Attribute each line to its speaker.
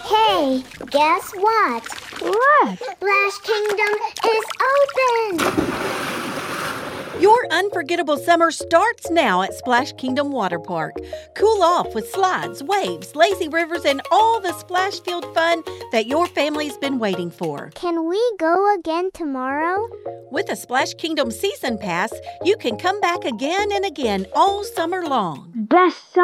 Speaker 1: Hey, guess what?
Speaker 2: What?
Speaker 1: Splash Kingdom is open!
Speaker 3: Your unforgettable summer starts now at Splash Kingdom Water Park. Cool off with slides, waves, lazy rivers, and all the splash field fun that your family's been waiting for.
Speaker 1: Can we go again tomorrow?
Speaker 3: With a Splash Kingdom Season Pass, you can come back again and again all summer long.
Speaker 2: Best